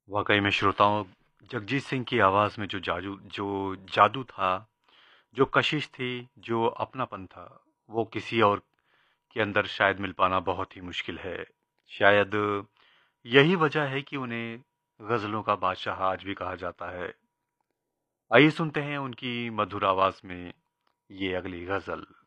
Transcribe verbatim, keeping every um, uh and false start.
वाकई में श्रोताओं, जगजीत सिंह की आवाज़ में जो जादू जो जादू था, जो कशिश थी, जो अपनापन था, वो किसी और के अंदर शायद मिल पाना बहुत ही मुश्किल है। शायद यही वजह है कि उन्हें गज़लों का बादशाह आज भी कहा जाता है। आइए सुनते हैं उनकी मधुर आवाज़ में ये अगली गज़ल।